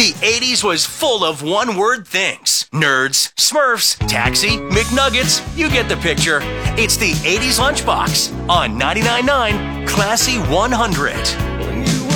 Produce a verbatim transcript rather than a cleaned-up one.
The eighties was full of one-word things. Nerds, Smurfs, Taxi, McNuggets. You get the picture. It's the eighties Lunchbox on ninety-nine point nine Classy one hundred.